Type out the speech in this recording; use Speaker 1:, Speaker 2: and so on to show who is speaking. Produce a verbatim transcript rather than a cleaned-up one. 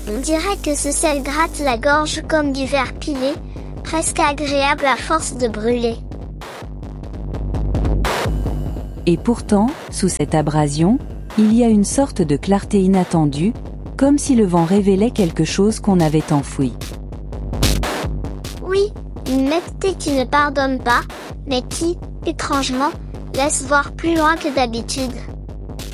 Speaker 1: On dirait que ce sel gratte la gorge comme du verre pilé, presque agréable à force de brûler.
Speaker 2: Et pourtant, sous cette abrasion, il y a une sorte de clarté inattendue, comme si le vent révélait quelque chose qu'on avait enfoui.
Speaker 1: Oui, une netteté qui ne pardonne pas, mais qui, étrangement, laisse voir plus loin que d'habitude.